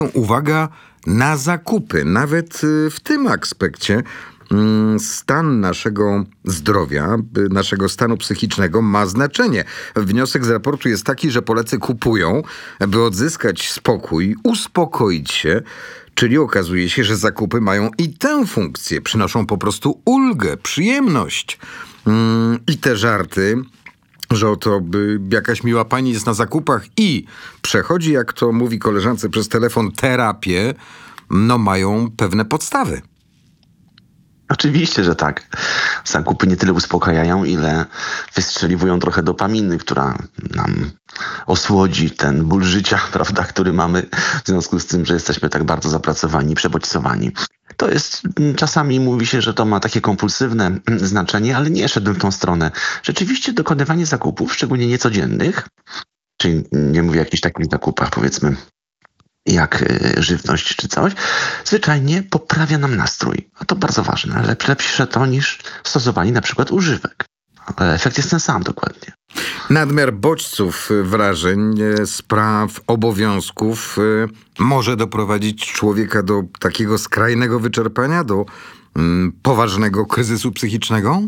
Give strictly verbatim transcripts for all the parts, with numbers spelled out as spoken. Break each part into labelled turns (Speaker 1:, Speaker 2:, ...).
Speaker 1: Uwaga na zakupy. Nawet w tym aspekcie stan naszego zdrowia, naszego stanu psychicznego ma znaczenie. Wniosek z raportu jest taki, że Polacy kupują, by odzyskać spokój, uspokoić się, czyli okazuje się, że zakupy mają i tę funkcję. Przynoszą po prostu ulgę, przyjemność. I te żarty, że oto jakaś miła pani jest na zakupach i przechodzi, jak to mówi koleżance przez telefon, terapię, no mają pewne podstawy.
Speaker 2: Oczywiście, że tak. Zakupy nie tyle uspokajają, ile wystrzeliwują trochę dopaminy, która nam osłodzi ten ból życia, prawda, który mamy w związku z tym, że jesteśmy tak bardzo zapracowani, przebodźcowani. To jest, czasami mówi się, że to ma takie kompulsywne znaczenie, ale nie szedłem w tą stronę. Rzeczywiście dokonywanie zakupów, szczególnie niecodziennych, czyli nie mówię o jakichś takich zakupach, powiedzmy, jak żywność czy coś, zwyczajnie poprawia nam nastrój. A to bardzo ważne. Lep, lepsze to niż stosowanie na przykład używek. Ale efekt jest ten sam dokładnie.
Speaker 1: Nadmiar bodźców, wrażeń, spraw, obowiązków może doprowadzić człowieka do takiego skrajnego wyczerpania, do mm, poważnego kryzysu psychicznego?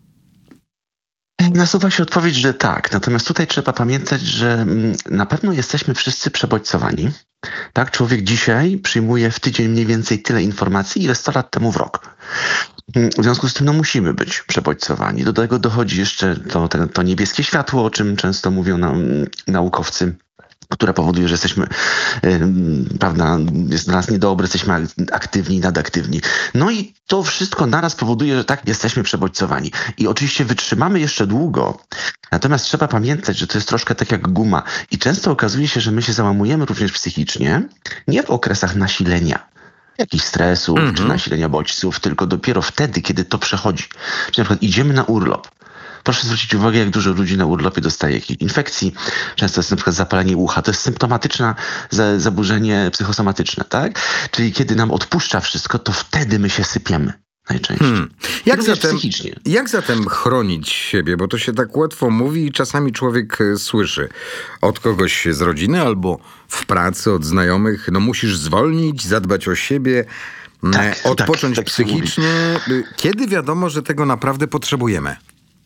Speaker 2: Nasuwa się odpowiedź, że tak. Natomiast tutaj trzeba pamiętać, że na pewno jesteśmy wszyscy przebodźcowani. Tak, człowiek dzisiaj przyjmuje w tydzień mniej więcej tyle informacji, ile sto lat temu w rok. W związku z tym no, musimy być przebodźcowani. Do tego dochodzi jeszcze to, to, to niebieskie światło, o czym często mówią nam naukowcy, które powoduje, że jesteśmy, yy, prawda, jest dla nas niedobre, jesteśmy aktywni, nadaktywni. No i to wszystko naraz powoduje, że tak, jesteśmy przebodźcowani. I oczywiście wytrzymamy jeszcze długo, natomiast trzeba pamiętać, że to jest troszkę tak jak guma. I często okazuje się, że my się załamujemy również psychicznie, nie w okresach nasilenia jakichś stresów mm-hmm. czy nasilenia bodźców, tylko dopiero wtedy, kiedy to przechodzi. Czyli na przykład idziemy na urlop. Proszę zwrócić uwagę, jak dużo ludzi na urlopie dostaje jakichś infekcji. Często jest na przykład zapalenie ucha. To jest symptomatyczne za, zaburzenie psychosomatyczne, tak? Czyli kiedy nam odpuszcza wszystko, to wtedy my się sypiemy najczęściej. Hmm.
Speaker 1: Jak, zatem, jak zatem chronić siebie? Bo to się tak łatwo mówi i czasami człowiek słyszy od kogoś z rodziny albo w pracy, od znajomych, no musisz zwolnić, zadbać o siebie, tak, odpocząć tak, tak psychicznie. Kiedy wiadomo, że tego naprawdę potrzebujemy?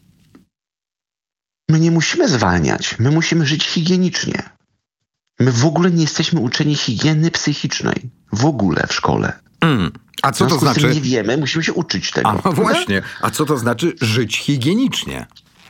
Speaker 2: My nie musimy zwalniać, my musimy żyć higienicznie. My w ogóle nie jesteśmy uczeni higieny psychicznej. W ogóle w szkole.
Speaker 1: Mm. A co to znaczy?
Speaker 2: Nie wiemy, musimy się uczyć tego.
Speaker 1: A no właśnie. A co to znaczy żyć higienicznie?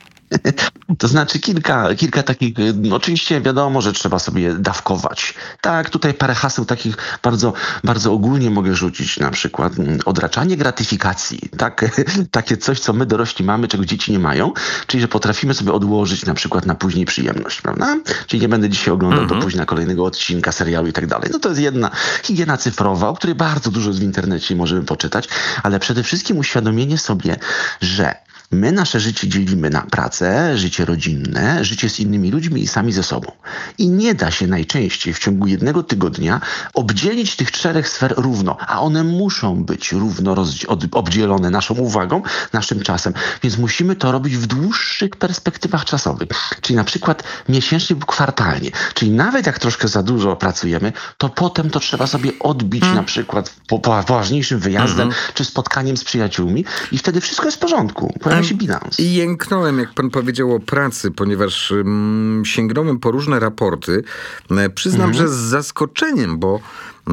Speaker 2: To znaczy kilka, kilka takich, no oczywiście wiadomo, że trzeba sobie dawkować. Tak, tutaj parę haseł takich bardzo, bardzo ogólnie mogę rzucić, na przykład odraczanie gratyfikacji. Tak? Takie coś, co my dorośli mamy, czego dzieci nie mają, czyli że potrafimy sobie odłożyć na przykład na później przyjemność, prawda? Czyli nie będę dzisiaj oglądał mm-hmm. do późna kolejnego odcinka serialu i tak dalej. No to jest jedna higiena cyfrowa, o której bardzo dużo w internecie możemy poczytać, ale przede wszystkim uświadomienie sobie, że my nasze życie dzielimy na pracę, życie rodzinne, życie z innymi ludźmi i sami ze sobą. I nie da się najczęściej w ciągu jednego tygodnia obdzielić tych czterech sfer równo, a one muszą być równo roz- od- obdzielone naszą uwagą, naszym czasem. Więc musimy to robić w dłuższych perspektywach czasowych. Czyli na przykład miesięcznie lub kwartalnie. Czyli nawet jak troszkę za dużo pracujemy, to potem to trzeba sobie odbić hmm. na przykład po, po poważniejszym wyjazdem hmm. czy spotkaniem z przyjaciółmi i wtedy wszystko jest w porządku.
Speaker 1: I jęknąłem, jak pan powiedział o pracy, ponieważ mm, sięgnąłem po różne raporty. Przyznam, mhm. że z zaskoczeniem, bo,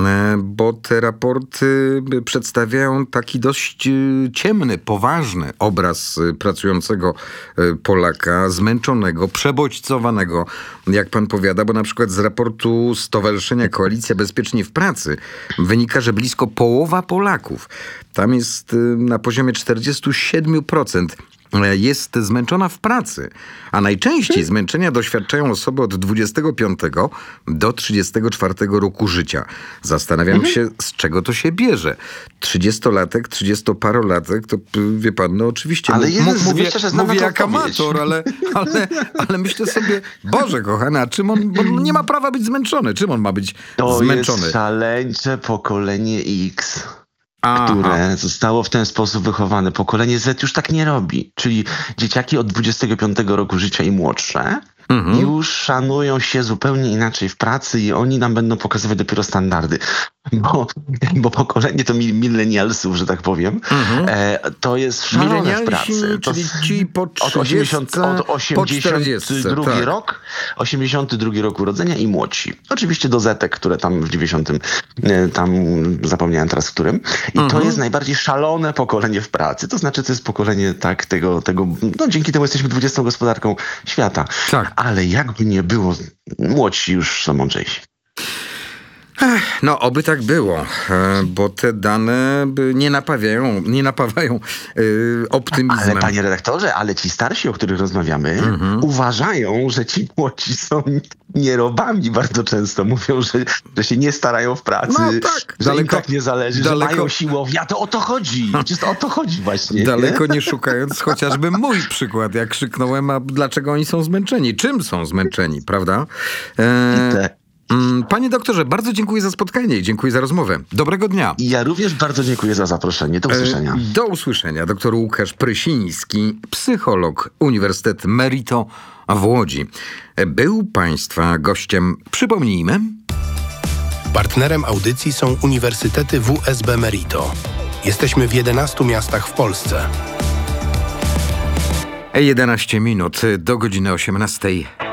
Speaker 1: bo te raporty przedstawiają taki dość ciemny, poważny obraz pracującego Polaka, zmęczonego, przebodźcowanego, jak pan powiada, bo na przykład z raportu Stowarzyszenia Koalicja Bezpiecznie w Pracy wynika, że blisko połowa Polaków, tam jest na poziomie czterdzieści siedem procent, jest zmęczona w pracy, a najczęściej zmęczenia doświadczają osoby od dwudziestego piątego do trzydziestego czwartego roku życia. Zastanawiam mhm. się, z czego to się bierze. Trzydziestolatek, trzydziestoparolatek, to wie pan, no oczywiście,
Speaker 2: ale
Speaker 1: m- m- mówię,
Speaker 2: myślę, że
Speaker 1: mówię jak amator, ale, ale, ale myślę sobie, Boże kochany, a czym on, on nie ma prawa być zmęczony? Czym on ma być
Speaker 2: to
Speaker 1: zmęczony?
Speaker 2: To jest szaleńcze pokolenie X.
Speaker 1: Aha.
Speaker 2: które zostało w ten sposób wychowane. Pokolenie Z już tak nie robi. Czyli dzieciaki od dwudziestego piątego roku życia i młodsze
Speaker 1: Mhm.
Speaker 2: już szanują się zupełnie inaczej w pracy i oni nam będą pokazywać dopiero standardy. Bo, bo pokolenie to mil- millennialsów, że tak powiem,
Speaker 1: Mhm.
Speaker 2: e, to jest szalone w
Speaker 1: Milenialsi,
Speaker 2: pracy. To
Speaker 1: czyli ci po
Speaker 2: od
Speaker 1: trzydziestce,
Speaker 2: osiemdziesiąt, od
Speaker 1: po
Speaker 2: osiemdziesiąty
Speaker 1: czterdziestce,
Speaker 2: drugi
Speaker 1: tak.
Speaker 2: rok, osiemdziesiąty drugi rok urodzenia i młodsi. Oczywiście do zetek, które tam w dziewięćdziesiątym, e, tam zapomniałem teraz w którym. I
Speaker 1: Mhm.
Speaker 2: to jest najbardziej szalone pokolenie w pracy. To znaczy to jest pokolenie tak tego, tego no dzięki temu jesteśmy dwudziestą gospodarką świata.
Speaker 1: Tak.
Speaker 2: Ale jakby nie było, młodsi już są mądrzejsi.
Speaker 1: No, oby tak było, e, bo te dane by nie napawają, nie napawają e, optymizmem.
Speaker 2: Ale panie redaktorze, ale ci starsi, o których rozmawiamy,
Speaker 1: Mhm.
Speaker 2: uważają, że ci młodzi są nierobami bardzo często. Mówią, że, że się nie starają w pracy,
Speaker 1: No tak,
Speaker 2: że im
Speaker 1: daleko-
Speaker 2: tak nie zależy,
Speaker 1: daleko-
Speaker 2: że mają siłownię. A to o to chodzi. Przecież to o to chodzi właśnie.
Speaker 1: Daleko nie szukając chociażby mój przykład, jak krzyknąłem, a dlaczego oni są zmęczeni? Czym są zmęczeni, prawda? E,
Speaker 2: Te-
Speaker 1: mm, panie doktorze, bardzo dziękuję za spotkanie i dziękuję za rozmowę. Dobrego dnia.
Speaker 2: I ja również bardzo dziękuję za zaproszenie. Do usłyszenia.
Speaker 1: E, Do usłyszenia. Doktor Łukasz Prysiński, psycholog, Uniwersytet Merito w Łodzi. E, Był państwa gościem, przypomnijmy,
Speaker 3: Partnerem audycji są Uniwersytety W S B Merito. Jesteśmy w jedenastu miastach w Polsce.
Speaker 1: jedenaście minut do godziny osiemnastej.